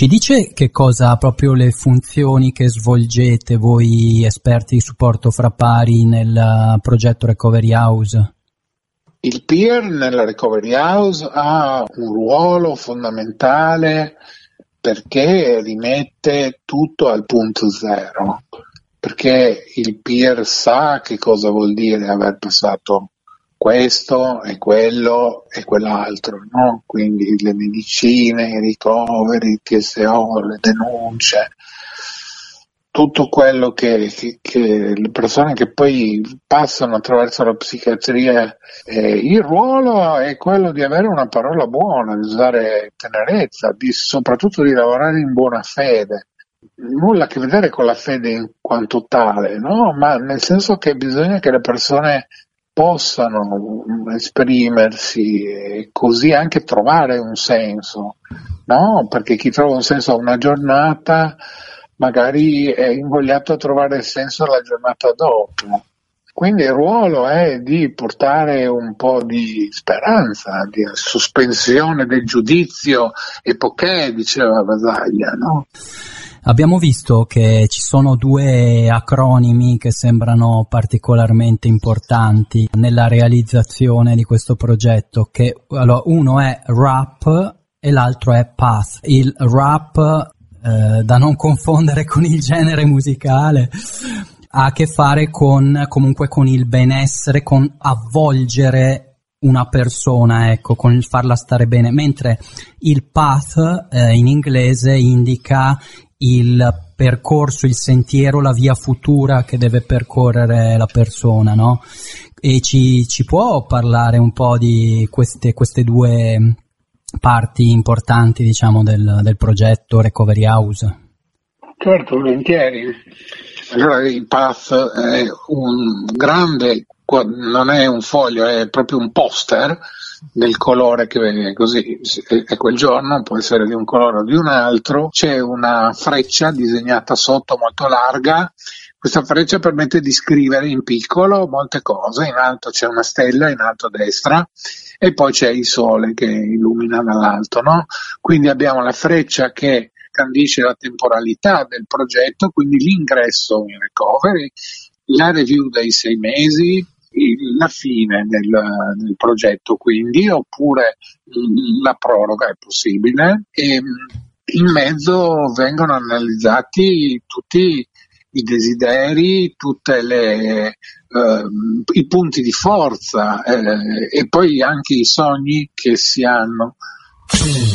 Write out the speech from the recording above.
Ci dice che cosa proprio le funzioni che svolgete voi esperti di supporto fra pari nel progetto Recovery House? Il peer nella Recovery House ha un ruolo fondamentale perché rimette tutto al punto zero, perché il peer sa che cosa vuol dire aver passato questo e quello e quell'altro, no? Quindi le medicine, i ricoveri, il TSO, le denunce, tutto quello che le persone che poi passano attraverso la psichiatria, il ruolo è quello di avere una parola buona, di usare tenerezza, soprattutto di lavorare in buona fede. Nulla a che vedere con la fede in quanto tale, no? Ma nel senso che bisogna che le persone possano esprimersi e così anche trovare un senso, no? Perché chi trova un senso a una giornata magari è invogliato a trovare il senso la giornata dopo. Quindi il ruolo è di portare un po' di speranza, di sospensione del giudizio epoché, diceva Basaglia, no? Abbiamo visto che ci sono due acronimi che sembrano particolarmente importanti nella realizzazione di questo progetto, che allora, uno è RAP e l'altro è PATH. Il RAP, da non confondere con il genere musicale, ha a che fare comunque con il benessere, con avvolgere una persona, ecco, con il farla stare bene, mentre il path in inglese indica il percorso, il sentiero, la via futura che deve percorrere la persona, no? E ci può parlare un po' di queste due parti importanti, diciamo, del progetto Recovery House? Certo, volentieri. Allora il PATH è un grande, non è un foglio, è proprio un poster del colore che vede così, è quel giorno, può essere di un colore o di un altro, c'è una freccia disegnata sotto molto larga. Questa freccia permette di scrivere in piccolo molte cose, in alto c'è una stella, in alto a destra, e poi c'è il sole che illumina dall'alto, no? Quindi abbiamo la freccia che scandisce la temporalità del progetto, quindi l'ingresso in recovery, la review dei 6 mesi, la fine del progetto quindi, oppure la proroga è possibile, e in mezzo vengono analizzati tutti i desideri, tutte i punti di forza e poi anche i sogni che si hanno.